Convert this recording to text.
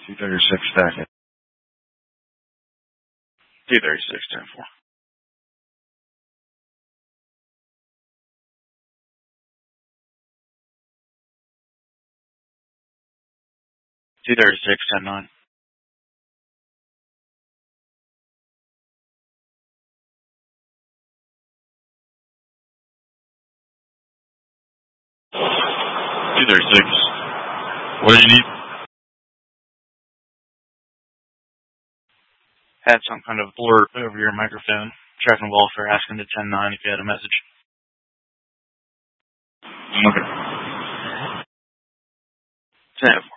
236 stack. 236, 10-4. 236, 10-9. 236. What do you need? Had some kind of blur over your microphone. Tracking welfare asking to 10-9 if you had a message. Okay. 10-4.